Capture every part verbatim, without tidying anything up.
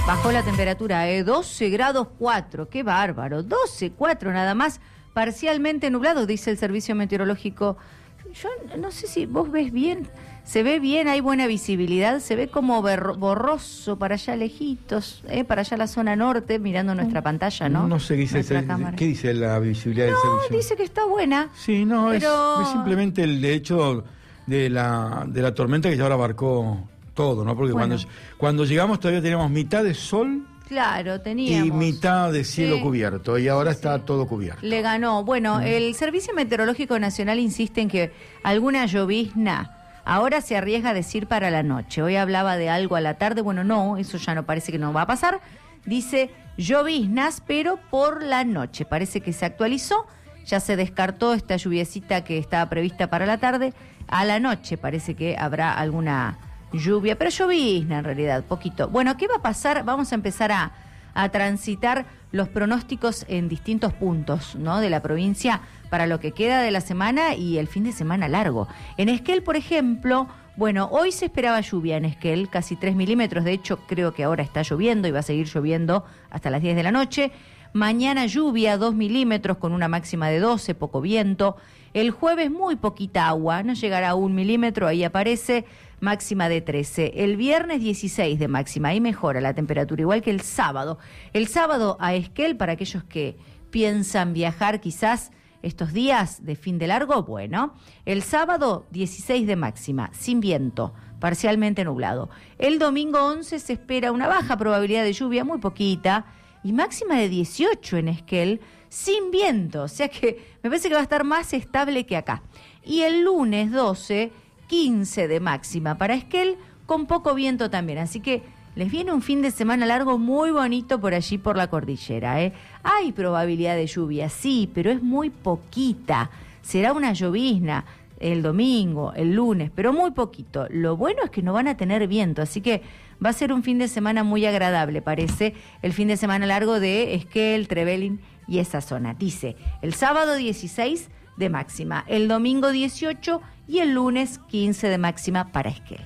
Bajó la temperatura, ¿eh? doce grados cuatro, qué bárbaro, doce cuatro nada más, parcialmente nublado, dice el servicio meteorológico. Yo no sé si vos ves bien, se ve bien, hay buena visibilidad, se ve como borroso para allá lejitos, ¿eh? Para allá la zona norte, mirando nuestra pantalla, ¿no? No sé qué dice, el, ¿qué dice la visibilidad no, del servicio? No, dice que está buena. Sí, no, pero... es, es simplemente el hecho de la, de la tormenta que ya ahora abarcó todo, ¿no? Porque bueno. cuando, cuando llegamos todavía teníamos mitad de sol. Claro, teníamos. Y mitad de cielo sí. cubierto, y ahora está sí. todo cubierto. Le ganó. Bueno, mm. el Servicio Meteorológico Nacional insiste en que alguna llovizna ahora se arriesga a decir para la noche. Hoy hablaba de algo a la tarde, bueno, no, eso ya no parece que no va a pasar. Dice lloviznas, pero por la noche. Parece que se actualizó, ya se descartó esta lluviecita que estaba prevista para la tarde. A la noche parece que habrá alguna lluvia, pero llovizna en realidad, poquito. Bueno, ¿qué va a pasar? Vamos a empezar a, a transitar los pronósticos en distintos puntos, ¿no?, de la provincia para lo que queda de la semana y el fin de semana largo. En Esquel, por ejemplo, bueno, hoy se esperaba lluvia en Esquel, casi tres milímetros, de hecho creo que ahora está lloviendo y va a seguir lloviendo hasta las diez de la noche. Mañana lluvia, dos milímetros con una máxima de doce, poco viento. El jueves muy poquita agua, no llegará a un milímetro, ahí aparece, máxima de trece. El viernes dieciséis de máxima, ahí mejora la temperatura, igual que el sábado. El sábado a Esquel, para aquellos que piensan viajar quizás estos días de fin de largo, bueno, el sábado dieciséis de máxima, sin viento, parcialmente nublado. El domingo once se espera una baja probabilidad de lluvia, muy poquita, y máxima de dieciocho en Esquel, sin viento, o sea que me parece que va a estar más estable que acá. Y el lunes doce, quince de máxima para Esquel, con poco viento también, así que les viene un fin de semana largo muy bonito por allí por la cordillera, ¿eh? Hay probabilidad de lluvia, sí, pero es muy poquita, será una llovizna el domingo, el lunes, pero muy poquito. Lo bueno es que no van a tener viento, así que va a ser un fin de semana muy agradable, parece, el fin de semana largo de Esquel, Trevelin y esa zona. Dice, el sábado dieciséis de máxima, el domingo dieciocho y el lunes quince de máxima para Esquel.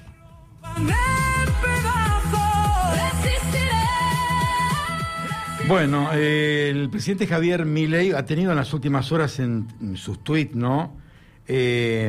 Bueno, eh, el presidente Javier Milei ha tenido en las últimas horas en, en sus tweets, ¿no?, Eh,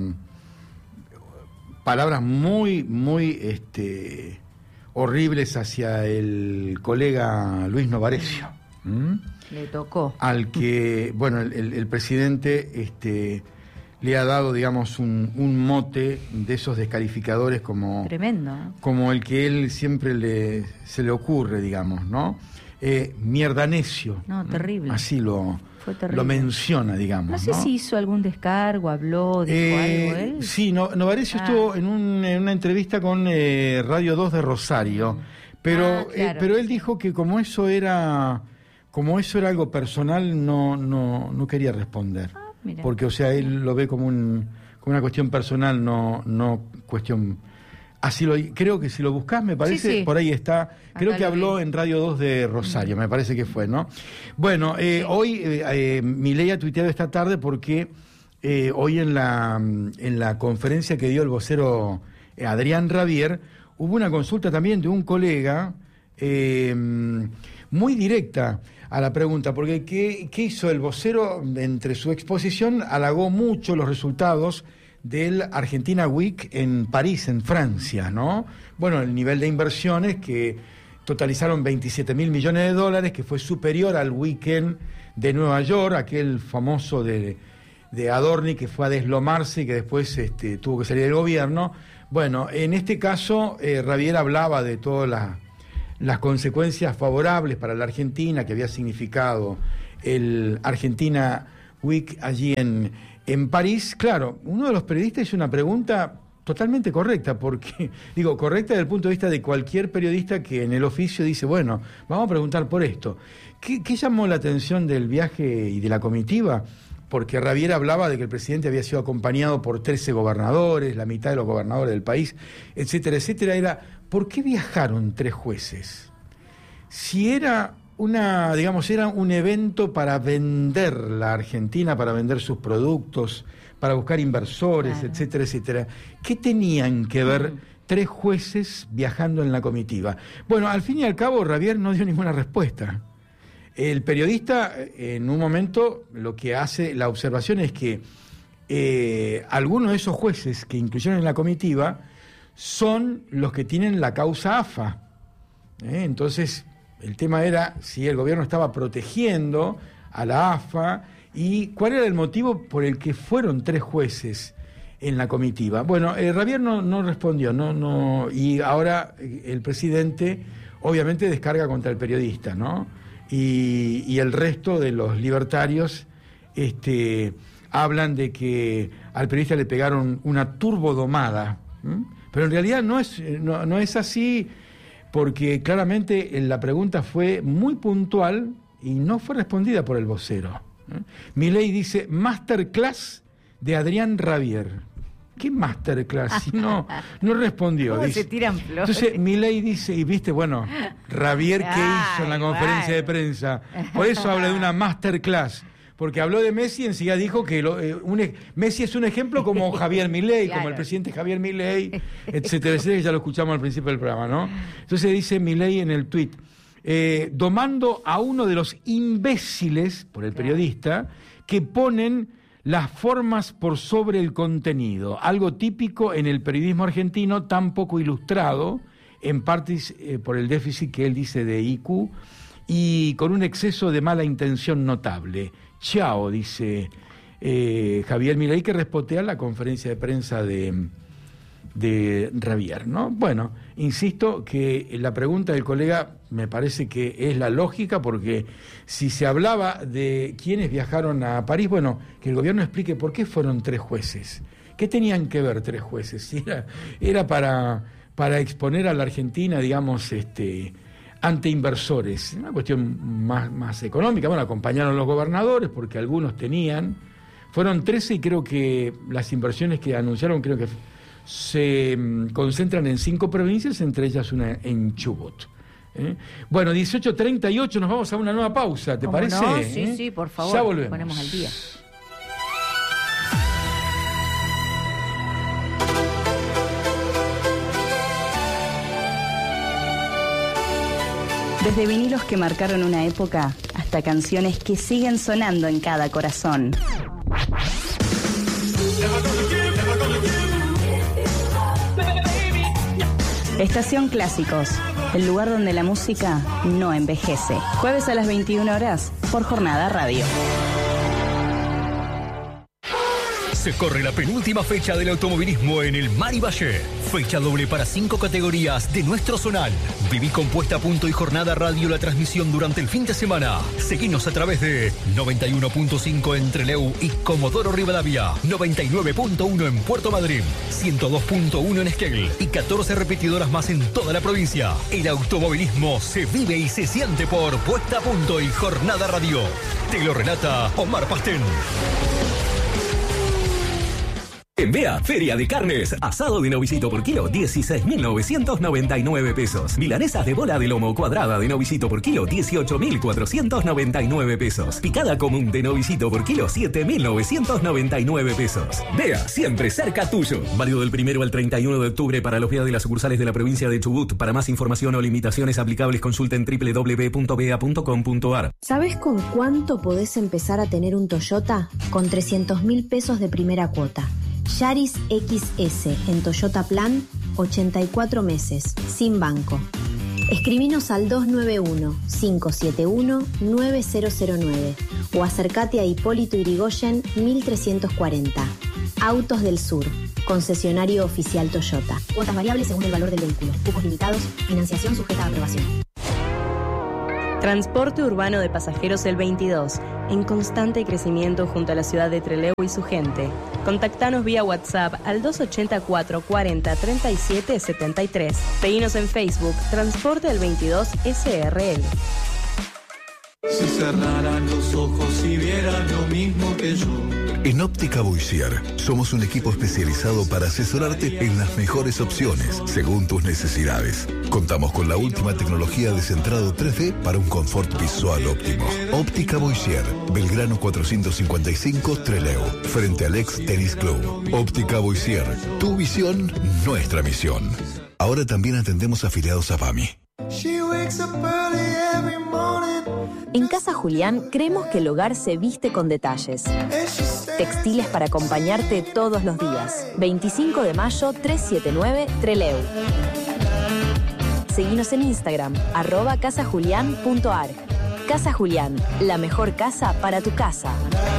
palabras muy, muy este, horribles hacia el colega Luis Novarecio. ¿Mm? Le tocó. Al que, bueno, el, el, el presidente este, le ha dado, digamos, un, un mote de esos descalificadores como... Tremendo, ¿eh? Como el que él siempre le, se le ocurre, digamos, ¿no? Eh, mierda necio. No, terrible. Así lo... Lo menciona, digamos. No sé ¿no? si hizo algún descargo, habló, dijo eh, algo él. Sí, no, Novarecio ah. estuvo en, un, en una entrevista con eh, Radio dos de Rosario, pero, ah, claro. eh, pero él dijo que como eso era, como eso era algo personal, no, no, no quería responder. Ah, porque, o sea, él lo ve como, un, como una cuestión personal, no, no cuestión... Así lo, creo que si lo buscás, me parece, sí, sí. por ahí está. Creo Acá que habló vi. en Radio dos de Rosario, me parece que fue, ¿no? Bueno, eh, sí. hoy eh, eh, Milei ha tuiteado esta tarde porque eh, hoy en la, en la conferencia que dio el vocero eh, Adrián Rabier, hubo una consulta también de un colega eh, muy directa a la pregunta, porque ¿qué, qué hizo el vocero? Entre su exposición halagó mucho los resultados del Argentina Week en París, en Francia, ¿no? Bueno, el nivel de inversiones que totalizaron veintisiete mil millones de dólares, que fue superior al weekend de Nueva York, aquel famoso de, de Adorni que fue a deslomarse y que después este, tuvo que salir del gobierno. Bueno, en este caso, eh, Rabier hablaba de todas las, las consecuencias favorables para la Argentina que había significado el Argentina Week allí en... En París, claro, uno de los periodistas hizo una pregunta totalmente correcta, porque, digo, correcta desde el punto de vista de cualquier periodista que en el oficio dice, bueno, vamos a preguntar por esto. ¿Qué, qué llamó la atención del viaje y de la comitiva? Porque Rabier hablaba de que el presidente había sido acompañado por trece gobernadores, la mitad de los gobernadores del país, etcétera, etcétera. Era, ¿por qué viajaron tres jueces? Si era... Una, digamos, era un evento para vender la Argentina, para vender sus productos, para buscar inversores, claro. etcétera, etcétera. ¿Qué tenían que ver tres jueces viajando en la comitiva. Bueno, al fin y al cabo, Ravier no dio ninguna respuesta. El periodista, en un momento, lo que hace, la observación es que eh, algunos de esos jueces que incluyeron en la comitiva son los que tienen la causa A F A. ¿Eh? Entonces, el tema era si el gobierno estaba protegiendo a la A F A y cuál era el motivo por el que fueron tres jueces en la comitiva. Bueno, eh, Ravier no, no respondió, no, no, y ahora el presidente obviamente descarga contra el periodista, ¿no? Y, y el resto de los libertarios este, hablan de que al periodista le pegaron una turbodomada, ¿m? Pero en realidad no es, no, no es así, porque claramente la pregunta fue muy puntual y no fue respondida por el vocero. ¿eh? Milei dice, masterclass de Adrián Ravier. ¿Qué masterclass? Si no, no respondió. ¿Cómo dice. se tiran flores? Entonces Milei dice, y viste, bueno, Ravier, ¿qué hizo en la conferencia bueno. de prensa? Por eso habla de una masterclass. Porque habló de Messi y enseguida dijo que lo, eh, un, Messi es un ejemplo como Javier Milei, claro. como el presidente Javier Milei, etcétera, etcétera, que ya lo escuchamos al principio del programa, ¿no? Entonces dice Milei en el tuit, eh, domando a uno de los imbéciles, por el periodista, que ponen las formas por sobre el contenido, algo típico en el periodismo argentino tan poco ilustrado, en parte eh, por el déficit que él dice de I Q, y con un exceso de mala intención notable. Chao, dice eh, Javier Milei, que respotea la conferencia de prensa de, de Ravier, ¿no? Bueno, insisto que la pregunta del colega me parece que es la lógica, porque si se hablaba de quienes viajaron a París, bueno, que el gobierno explique por qué fueron tres jueces. ¿Qué tenían que ver tres jueces? Era, era para, para exponer a la Argentina, digamos, este... ante inversores, una cuestión más, más económica. Bueno, acompañaron los gobernadores porque algunos tenían, fueron trece y creo que las inversiones que anunciaron creo que se concentran en cinco provincias, entre ellas una en Chubut. ¿Eh? Bueno, dieciocho treinta y ocho, nos vamos a una nueva pausa, ¿te parece? No? Sí, ¿Eh? sí, por favor, ya volvemos. Ponemos al día. Desde vinilos que marcaron una época hasta canciones que siguen sonando en cada corazón. Estación Clásicos, el lugar donde la música no envejece. Jueves a las veintiuna horas por Jornada Radio. Se corre la penúltima fecha del automovilismo en el Mari Valle. Fecha doble para cinco categorías de nuestro zonal. Viví con Puesta a Punto y Jornada Radio la transmisión durante el fin de semana. Seguinos a través de noventa y uno punto cinco en Trelew y Comodoro Rivadavia, noventa y nueve punto uno en Puerto Madryn, ciento dos punto uno en Esquel y catorce repetidoras más en toda la provincia. El automovilismo se vive y se siente por Puesta a Punto y Jornada Radio. Te lo relata Omar Pastén. En Bea, Feria de Carnes, asado de novicito por kilo, dieciséis mil novecientos noventa y nueve pesos. Milanesas de bola de lomo cuadrada de novicito por kilo, dieciocho mil cuatrocientos noventa y nueve pesos. Picada común de novicito por kilo, siete mil novecientos noventa y nueve pesos. Bea, siempre cerca tuyo. Válido del primero al treinta y uno de octubre para los Bea de las sucursales de la provincia de Chubut. Para más información o limitaciones aplicables, consulten doble u doble u doble u punto bea punto com punto ar. ¿Sabes con cuánto podés empezar a tener un Toyota? Con trescientos mil pesos de primera cuota. Yaris X S en Toyota Plan, ochenta y cuatro meses, sin banco. Escribinos al dos nueve uno, cinco siete uno, nueve cero cero nueve o acércate a Hipólito Yrigoyen mil trescientos cuarenta. Autos del Sur, concesionario oficial Toyota. Cuotas variables según el valor del vehículo. Cupos limitados, financiación sujeta a aprobación. Transporte urbano de pasajeros el veintidós, en constante crecimiento junto a la ciudad de Trelew y su gente. Contactanos vía WhatsApp al dos ochenta y cuatro cuarenta treinta y siete setenta y tres. Seguinos en Facebook, Transporte del veintidós S R L. Si cerraran los ojos y vieran lo mismo que yo, En Óptica Boissier somos un equipo especializado para asesorarte en las mejores opciones, según tus necesidades. Contamos con la última tecnología de centrado tres D para un confort visual óptimo. Óptica Boissier, Belgrano cuatrocientos cincuenta y cinco, Trelew, frente al ex Tennis Club. Óptica Boissier, tu visión, nuestra misión. Ahora también atendemos afiliados a P A M I. En Casa Julián creemos que el hogar se viste con detalles. Textiles para acompañarte todos los días. veinticinco de mayo, trescientos setenta y nueve, Trelew. Seguinos en Instagram, arroba casajulián.ar. Casa Julián, la mejor casa para tu casa.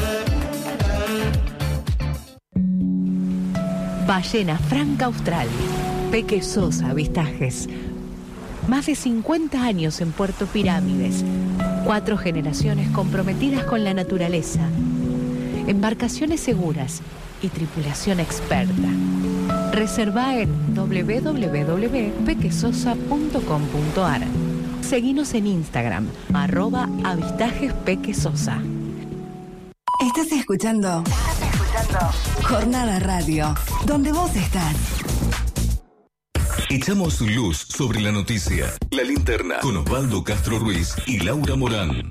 Ballena Franca Austral. Peque Sosa Avistajes. Más de cincuenta años en Puerto Pirámides. Cuatro generaciones comprometidas con la naturaleza. Embarcaciones seguras y tripulación experta. Reserva en doble u doble u doble u punto pequesosa punto com punto a r. Seguinos en Instagram, arroba avistajes pequesosa. Estás escuchando. Estás escuchando. Jornada Radio, donde vos estás. Echamos luz sobre la noticia. La Linterna con Osvaldo Castro Ruiz y Laura Morán.